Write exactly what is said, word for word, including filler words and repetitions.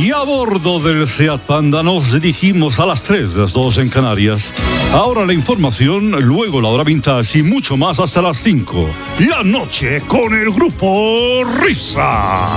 Y a bordo del Seat Panda nos dirigimos a las tres, las dos en Canarias. Ahora la información, luego la hora vintage y mucho más hasta las cinco. La noche con el grupo Risa.